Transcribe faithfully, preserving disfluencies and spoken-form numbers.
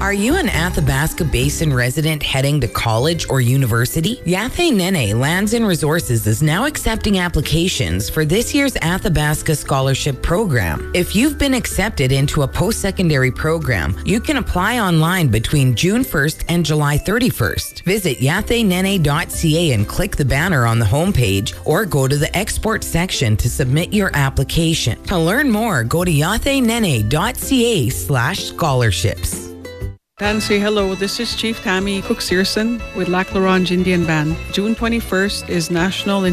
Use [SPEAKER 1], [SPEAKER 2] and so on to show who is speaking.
[SPEAKER 1] Are you an Athabasca Basin resident heading to college or university? Yatheh Nene Lands and Resources is now accepting applications for this year's Athabasca Scholarship Program. If you've been accepted into a post-secondary program, you can apply online between June first and July thirty-first. Visit yatheh nene dot c a and click the banner on the homepage or go to the export section to submit your application. To learn more, go to yatheh nene dot c a slash scholarships.
[SPEAKER 2] Nancy, hello. This is Chief Tammy Cook Searson with Lac La Ronge Indian Band. June twenty-first is National